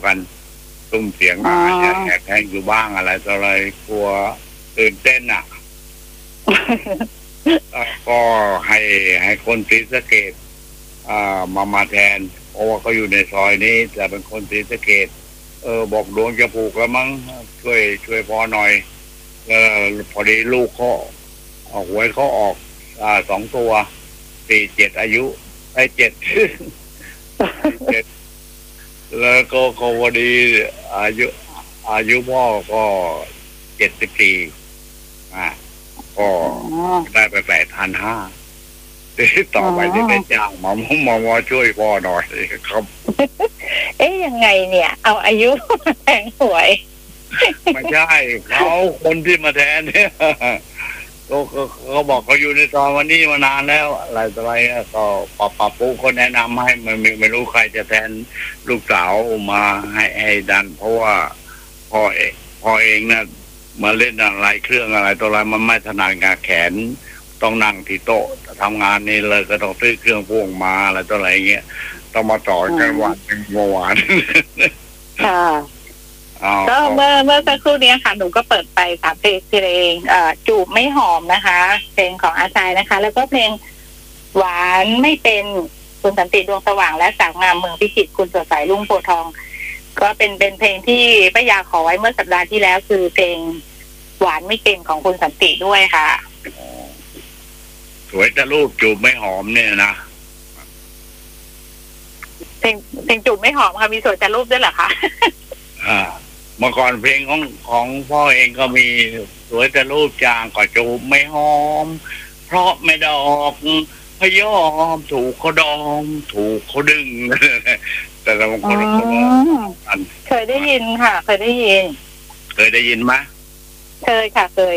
กันตุ้มเสียงอาจจะแหกแห้งอยู่บ้างอะไรต่ออะไรกลัวตื่นเต้นอ่ะ ก็ให้คนศรีสะเกษมาแทนเพราะว่าเขาอยู่ในซอยนี้แต่เป็นคนศรีสะเกษบอกดวงจะผูกแล้วมั้งช่วยพอหน่อยพอดีลูกเขาหวยเขาออก2 ตัว47อายุ7 แล้วก็พอดีอายุพ่อก็74ก็ได้ไป8,500ต่อไปจะได้จ้างมาช่วยพ่อหน่อยครับยังไงเนี่ย เอาอายุแทงหวยไม่ใช่เขาคนที่มาแทนเนี่ยเขาบอกเขาอยู่ในซอยวันนี้มานานแล้วอะไรต่ออะไรก็ปรับปรุงคนแนะนำให้ไม่รู้ใครจะแทนลูกสาวมาให้ดันเพราะว่าพ่อเองนะมาเล่นอะไรเครื่องอะไรตัวอะไรมันไม่ถนัดงานแขนต้องนั่งที่โต๊ะทำงานนี่เลยก็ต้องซื้อเครื่องพ่วงมาอะไรตัวอะไรเงี้ยต้องมาต่อกันวันหนึ่งเมื่อวานค่ะก็เมื่อสักครู่นี้ค่ะหนูก็เปิดไป3 เพลงจูบไม่หอมนะคะเพลงของอาชายนะคะแล้วก็เพลงหวานไม่เป็นคุณสันติดวงสว่างและสาวงามเมืองพิจิตรคุณสดใสรุ่งโพทองก็เป็นเพลงที่ป้ายาขอไว้เมื่อสัปดาห์ที่แล้วคือเพลงหวานไม่เป็นของคุณสันติด้วยค่ะสวยแต่รูปจูบไม่หอมเนี่ยนะเพลงจูบไม่หอมค่ะมีสวยแต่รูปด้วยเหรอคะเมื่อก่อนเพลงของพ่อเองก็มีสวยแต่รูปจางก็จูบไม่หอมเพราะไม่ดอกพยอมถูกเขาดองถูกเขาดึงแต่ละคนเคยได้ยินค่ะเคยได้ยินไหมเคยค่ะเคย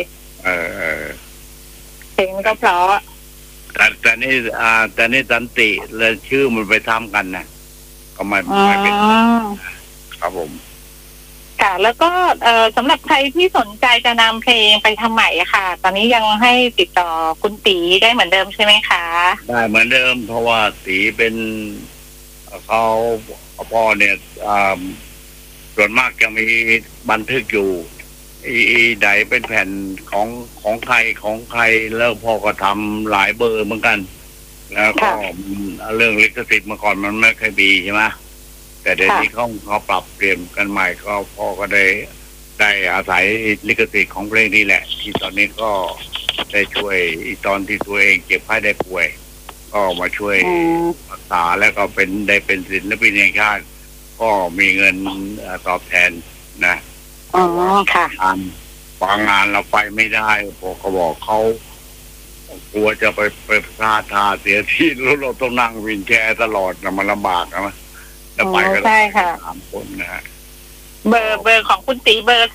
เพลงก็เพราะแต่นี่สันติเลยชื่อมันไปทำกันนะก็ไม่เป็นครับผมค่ะแล้วก็สำหรับใครที่สนใจจะนำเพลงไปทำใหม่ค่ะตอนนี้ยังให้ติดต่อคุณตีได้เหมือนเดิมใช่ไหมคะได้เหมือนเดิมเพราะว่าตีเป็นเขาพ่อเนี่ยส่วนมากจะมีบันทึกอยู่ใดเป็นแผ่นของใครแล้วพ่อก็ทำหลายเบอร์เหมือนกันแล้วก็เรื่องลิขสิทธิ์เมื่อก่อนมันไม่เคยมีใช่ไหมแต่เดี๋ยวนี้เขาปรับเปลี่ยนกันใหม่ก็พ่อก็ได้อาศัยลิขสิทธิ์ของเพลงนี้แหละที่ตอนนี้ก็ได้ช่วยตอนที่ตัวเองเจ็บไข้ได้ป่วยก็มาช่วยรักษาแล้วก็ได้เป็นศิลปินแห่งชาติก็มีเงินตอบแทนนะค่ะบางงานเราไปไม่ได้พอเขาบอกเขากลัวจะไปพลาดท่าเสียที่แล้วเราต้องนั่งวินแชร์ตลอดนะมันลำบากนะแล้วไปก็ใช่ค่ะ 3 คนนะฮะเบอร์ของคุณตีเบอร์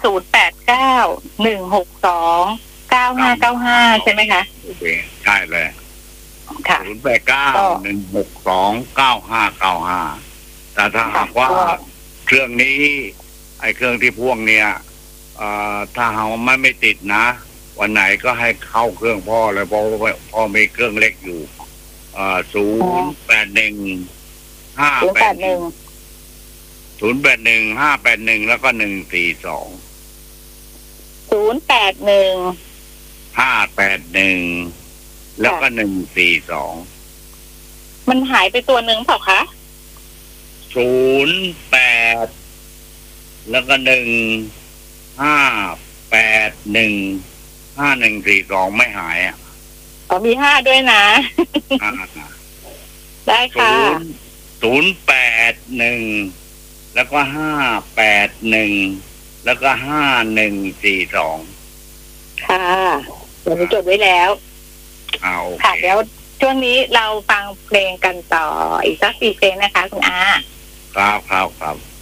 0891629595ใช่ไหมคะโอเคใช่เลยค่ะ 0891629595แต่ถ้าหากว่าเครื่องนี้ไอ้เครื่องที่พ่วงเนี่ยถ้าหากไม่ติดนะวันไหนก็ให้เข้าเครื่องพ่อเลยเพราะพ่อมีเครื่องเล็กอยู่081 แล้วก็142 แล้วก็142 มันหายไปตัวหนึ่งเปล่าคะ 08แล้วก็15815142ไม่หายมี5ด้วยนะได้ค่ะ 081แล้วก็581แล้วก็5142 ค่ะเดี๋ยวจดไว้แล้วค่ะเดี๋ยวช่วงนี้เราฟังเพลงกันต่ออีกสัก4 เพลงนะคะคุณอาครับ